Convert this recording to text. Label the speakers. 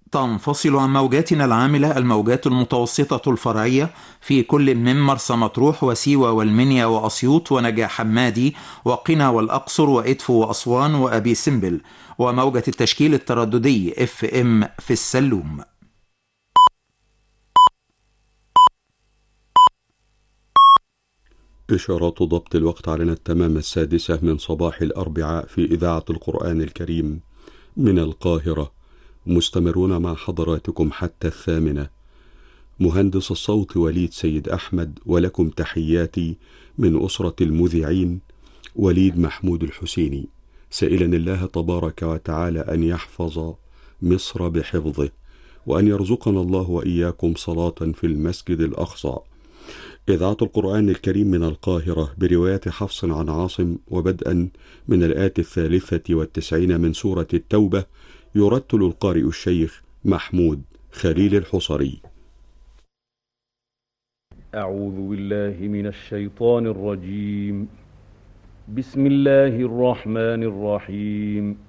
Speaker 1: تنفصل عن موجاتنا العاملة الموجات المتوسطة الفرعية في كل من مرسى مطروح وسيوة والمنيا وأسيوط ونجع حمادي وقنا والأقصر وإدفو وأسوان وأبي سمبل، وموجة التشكيل الترددي اف ام في السلوم.
Speaker 2: إشارات ضبط الوقت علينا التمام 6:00 من صباح الأربعاء في إذاعة القرآن الكريم من القاهرة. مستمرون مع حضراتكم حتى 8:00. مهندس الصوت وليد سيد أحمد، ولكم تحياتي من أسرة المذيعين وليد محمود الحسيني، سائلا الله تبارك وتعالى أن يحفظ مصر بحفظه، وأن يرزقنا الله وإياكم صلاة في المسجد الأقصى. إذاعة القرآن الكريم من القاهرة برواية حفص عن عاصم، وبدءا من الآية 93 من سورة التوبة، يرتل القارئ الشيخ محمود خليل الحصري.
Speaker 3: أعوذ بالله من الشيطان الرجيم. بسم الله الرحمن الرحيم.